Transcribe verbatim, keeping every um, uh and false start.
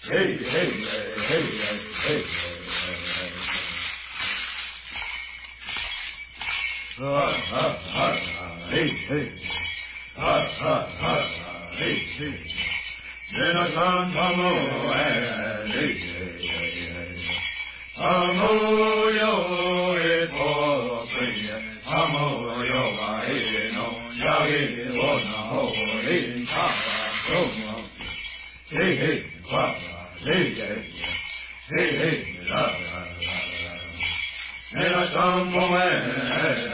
hey, hey, hey, hey, ha, ha, ha, hey, hey, ha, ha, ha, hey, hey. Nena Santamo, hey, hey, hey. Amo yo eto priya, amo yo ai no yagi ona ho hey ha ho hey hey ha hey hey hey hey la la la la. Nena Santamo.